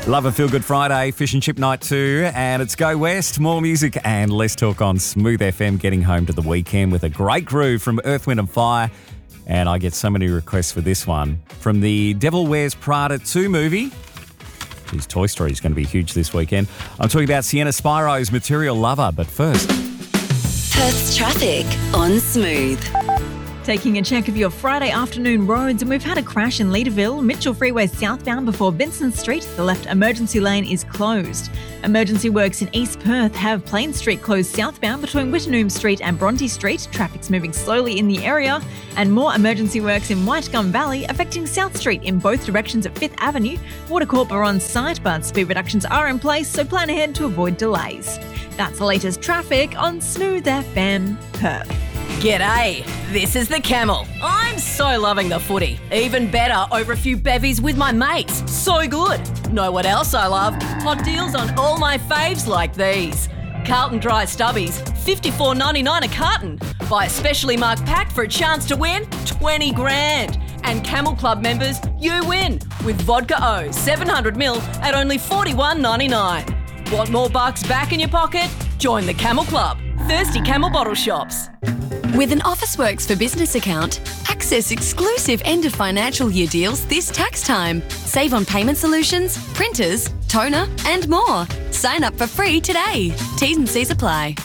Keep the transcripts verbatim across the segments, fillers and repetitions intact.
Love a Feel Good Friday, Fish and Chip Night too, and it's Go West, more music and less talk on Smooth F M, getting home to the weekend with a great groove from Earth, Wind and Fire. And I get so many requests for this one. From the Devil Wears Prada two movie. His Toy Story is going to be huge this weekend. I'm talking about Sienna Spiro's Material Lover, but first... Perth's traffic on Smooth. Taking a check of your Friday afternoon roads, and we've had a crash in Leederville, Mitchell Freeway southbound before Vincent Street. The left emergency lane is closed. Emergency works in East Perth have Plain Street closed southbound between Wittenoom Street and Bronte Street. Traffic's moving slowly in the area. And more emergency works in White Gum Valley affecting South Street in both directions at Fifth Avenue. Watercorp are on site, but speed reductions are in place, so plan ahead to avoid delays. That's the latest traffic on Smooth F M Perth. G'day, this is the Camel. I'm so loving the footy. Even better over a few bevies with my mates. So good. Know what else I love? Hot deals on all my faves like these. Carlton Dry Stubbies, fifty-four ninety-nine a carton. Buy a specially marked pack for a chance to win twenty grand. And Camel Club members, you win with Vodka O, seven hundred mil at only forty-one ninety-nine. Want more bucks back in your pocket? Join the Camel Club. Thirsty Camel bottle shops. With an Officeworks for Business account, access exclusive end of financial year deals this tax time. Save on payment solutions, printers, toner and more. Sign up for free today. T's and C's apply.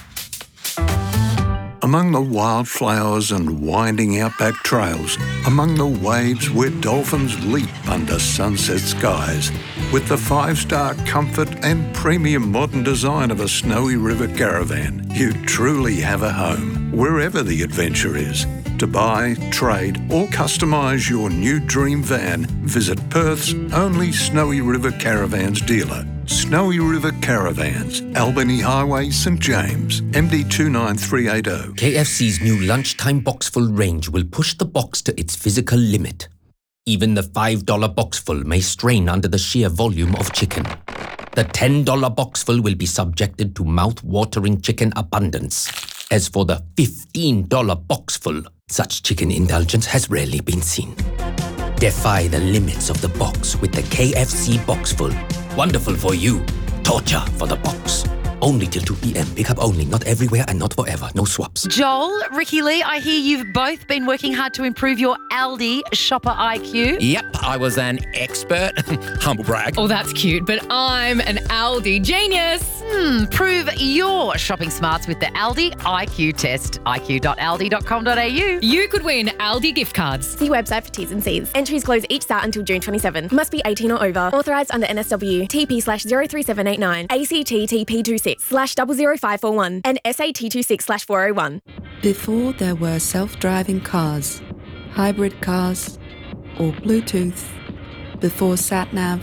Among the wildflowers and winding outback trails, among the waves where dolphins leap under sunset skies, with the five-star comfort and premium modern design of a Snowy River caravan, you truly have a home, wherever the adventure is. To buy, trade or customise your new dream van, visit Perth's only Snowy River Caravans dealer. Snowy River Caravans, Albany Highway, St James, M D two nine three eight zero. K F C's new lunchtime boxful range will push the box to its physical limit. Even the five dollar boxful may strain under the sheer volume of chicken. The ten dollar boxful will be subjected to mouth-watering chicken abundance. As for the fifteen dollar boxful, such chicken indulgence has rarely been seen. Defy the limits of the box with the K F C Boxful. Wonderful for you. Torture for the box. Only till two p.m. Pick up only. Not everywhere and not forever. No swaps. Joel, Ricky Lee, I hear you've both been working hard to improve your Aldi shopper I Q. Yep, I was an expert. Humble brag. Oh, that's cute, but I'm an Aldi genius. Hmm, prove your shopping smarts with the Aldi I Q test. I Q dot aldi dot com dot a u. You could win Aldi gift cards. See website for T's and C's. Entries close each start until June twenty-seventh. Must be eighteen or over. Authorised under N S W. T P slash zero three seven eight nine. A C T T P two six slash double zero five four one. And S A T two six slash four oh one. Before there were self-driving cars, hybrid cars, or Bluetooth, before sat-nav,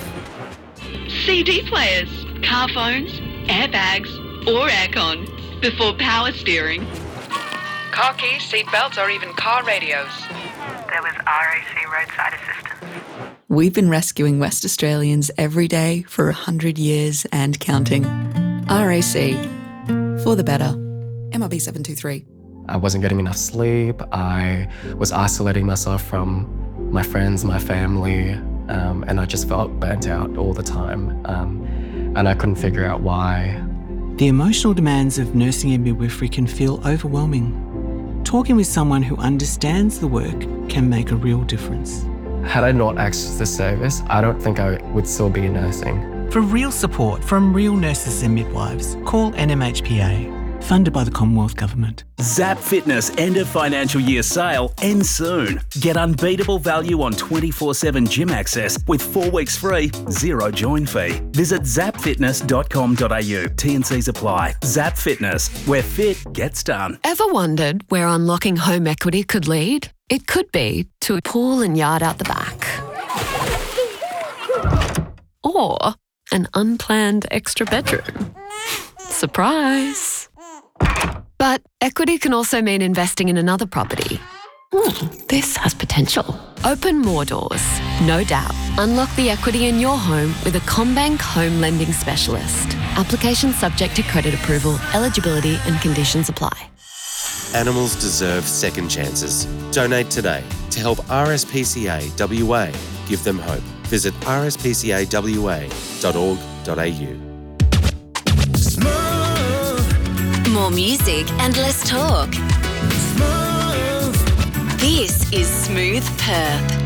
C D players, car phones, airbags, or aircon, before power steering. Car keys, seat belts, or even car radios. There was R A C roadside assistance. we've been rescuing West Australians every day for one hundred years and counting. R A C, for the better. M R B seven two three. I wasn't getting enough sleep. I was isolating myself from my friends, my family, um, and I just felt burnt out all the time. Um, and I couldn't figure out why. The emotional demands of nursing and midwifery can feel overwhelming. Talking with someone who understands the work can make a real difference. Had I not accessed this service, I don't think I would still be nursing. For real support from real nurses and midwives, call N M H P A. Funded by the Commonwealth Government. Zap Fitness end of financial year sale ends soon. Get unbeatable value on twenty-four seven gym access with four weeks free, zero join fee. Visit zap fitness dot com dot a u. T and C's apply. Zap Fitness, where fit gets done. Ever wondered where unlocking home equity could lead? It could be to a pool and yard out the back. Or an unplanned extra bedroom. Surprise! But equity can also mean investing in another property. Hmm, this has potential. Open more doors, no doubt. Unlock the equity in your home with a CommBank home lending specialist. Application subject to credit approval, eligibility and conditions apply. Animals deserve second chances. Donate today to help R S P C A W A give them hope. visit r s p c a w a dot org dot a u. More music and less talk. This is Smooth Perth.